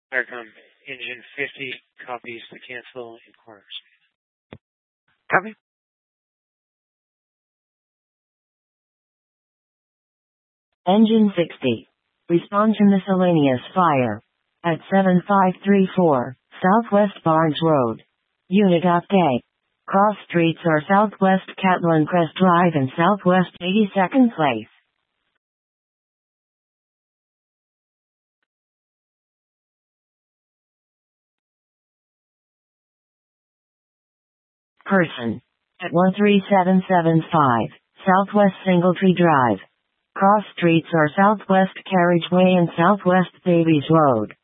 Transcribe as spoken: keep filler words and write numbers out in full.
Aircom, engine fifty, copies to cancel in corners. Copy. Engine sixty. Respond to miscellaneous fire. At seven five three four, Southwest Barnes Road. Unit update. Cross streets are Southwest Catlin Crest Drive and Southwest eighty-second Place. Person. At one three seven seven five, Southwest Singletree Drive. Cross streets are Southwest Carriageway and Southwest Davies Road.